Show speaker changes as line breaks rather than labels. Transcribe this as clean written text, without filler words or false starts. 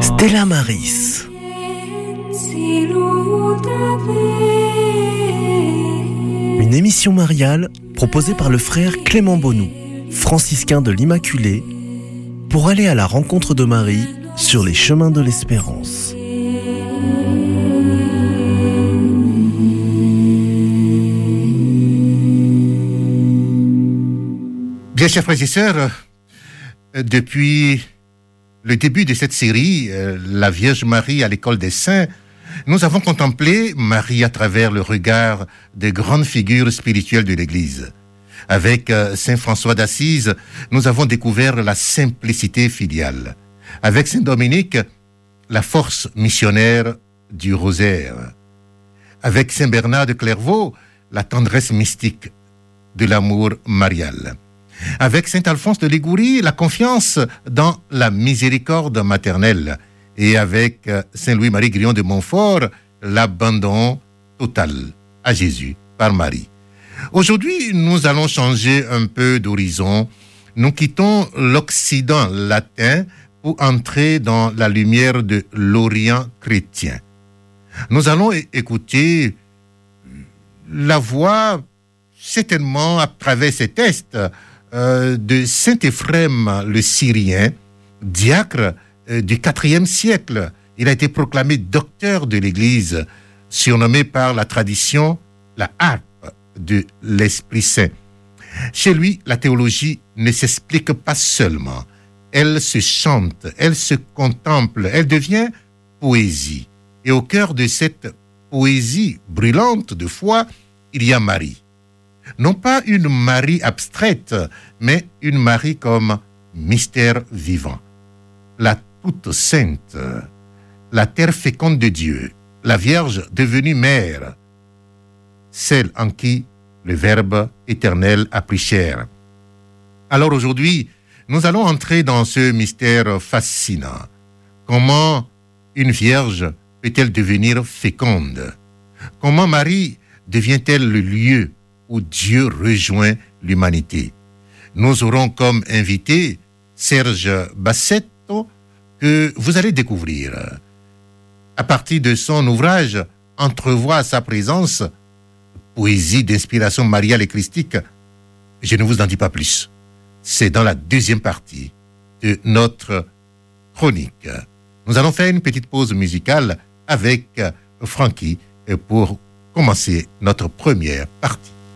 Stella Maris. Une émission mariale proposée par le frère Clément Bonou, franciscain de l'Immaculée, pour aller à la rencontre de Marie sur les chemins de l'espérance.
Bien, chers frères et sœurs, depuis le début de cette série, La Vierge Marie à l'école des saints, nous avons contemplé Marie à travers le regard des grandes figures spirituelles de l'Église. Avec Saint François d'Assise, nous avons découvert la simplicité filiale. Avec Saint Dominique, la force missionnaire du rosaire. Avec Saint Bernard de Clairvaux, la tendresse mystique de l'amour marial. Avec Saint Alphonse de Liguori, la confiance dans la miséricorde maternelle. Et avec Saint Louis-Marie Grillon de Montfort, l'abandon total à Jésus par Marie. Aujourd'hui, nous allons changer un peu d'horizon. Nous quittons l'Occident latin pour entrer dans la lumière de l'Orient chrétien. Nous allons écouter la voix, certainement à travers ces textes, de Saint Éphrem le Syrien, diacre du IVe siècle. Il a été proclamé docteur de l'Église, surnommé par la tradition la harpe de l'Esprit Saint. Chez lui, la théologie ne s'explique pas seulement. Elle se chante, elle se contemple, elle devient poésie. Et au cœur de cette poésie brûlante de foi, il y a Marie. Non pas une Marie abstraite, mais une Marie comme mystère vivant. La toute sainte, la terre féconde de Dieu, la Vierge devenue mère, celle en qui le Verbe éternel a pris chair. Alors aujourd'hui, nous allons entrer dans ce mystère fascinant. Comment une Vierge peut-elle devenir féconde? Comment Marie devient-elle le lieu où Dieu rejoint l'humanité? Nous aurons comme invité Serge Bassetto, que vous allez découvrir. À partir de son ouvrage « Entrevoir sa présence », poésie d'inspiration mariale et christique, je ne vous en dis pas plus. C'est dans la deuxième partie de notre chronique. Nous allons faire une petite pause musicale avec Francky pour commencer notre première partie.